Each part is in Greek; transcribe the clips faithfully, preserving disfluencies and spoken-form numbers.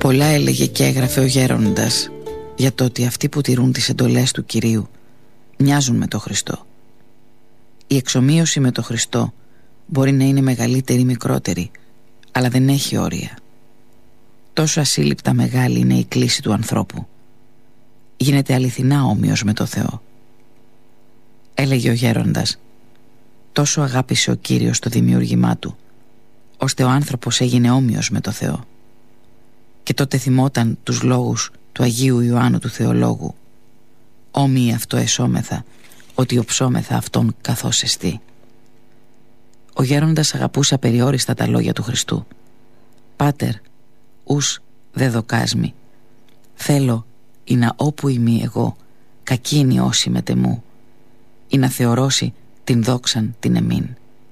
Πολλά έλεγε και έγραφε ο γέροντας για το ότι αυτοί που τηρούν τις εντολές του Κυρίου μοιάζουν με τον Χριστό. Η εξομοίωση με τον Χριστό μπορεί να είναι μεγαλύτερη ή μικρότερη, αλλά δεν έχει όρια. Τόσο ασύλληπτα μεγάλη είναι η κλίση του ανθρώπου. Γίνεται αληθινά όμοιος με το Θεό. Έλεγε ο γέροντας, τόσο αγάπησε ο Κύριος το δημιούργημά του, ώστε ο άνθρωπος έγινε όμοιος με το Θεό. Και τότε θυμόταν τους λόγους του Αγίου Ιωάννου του Θεολόγου, όμοιοι αυτό εσώμεθα, ότι οψόμεθα αυτόν καθώς εστί. Ο γέροντας αγαπούσε απεριόριστα τα λόγια του Χριστού. Πάτερ, ους δε δοκάσμη, θέλω ή να όπου είμαι εγώ, κακίνη όσοι μετεμού, ή να θεωρώσει την δόξαν την εμήν.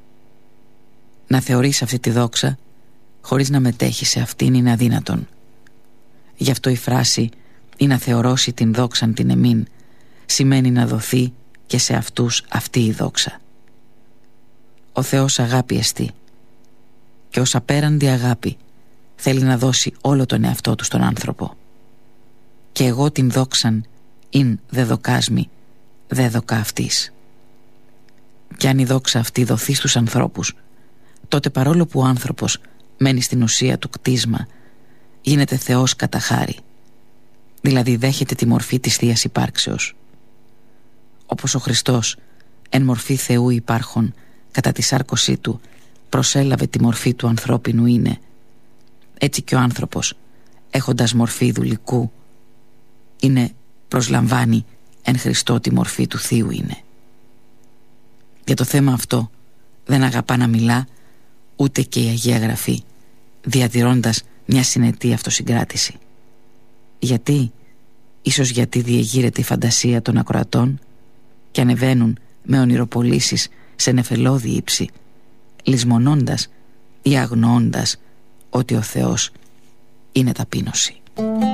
Να θεωρείς αυτή τη δόξα χωρίς να μετέχει σε αυτήν είναι αδύνατον. Γι' αυτό η φράση «ή να θεωρώσει την δόξαν την εμήν» σημαίνει να δοθεί και σε αυτούς αυτή η δόξα. Ο Θεός αγάπη εστί, και ως απέραντη αγάπη θέλει να δώσει όλο τον εαυτό του στον άνθρωπο. Και εγώ την δόξαν ειν δε δοκάσμη, δε δοκά αυτής. Κι αν η δόξα αυτή δοθεί στους ανθρώπους, τότε παρόλο που ο άνθρωπος μένει στην ουσία του κτίσμα, γίνεται Θεός κατά χάρη, δηλαδή δέχεται τη μορφή της Θείας Υπάρξεως. Όπως ο Χριστός εν μορφή Θεού υπάρχων κατά τη σάρκωσή του προσέλαβε τη μορφή του ανθρώπινου είναι, έτσι και ο άνθρωπος έχοντας μορφή δουλικού είναι προσλαμβάνει εν Χριστώ τη μορφή του Θείου είναι. Για το θέμα αυτό δεν αγαπά να μιλά ούτε και η Αγία Γραφή, διατηρώντας μια συνετή αυτοσυγκράτηση. Γιατί? Ίσως γιατί διεγείρεται η φαντασία των ακροατών και ανεβαίνουν με ονειροπολίσεις σε νεφελώδη ύψη, λησμονώντας ή αγνοώντας ότι ο Θεός είναι ταπείνωση.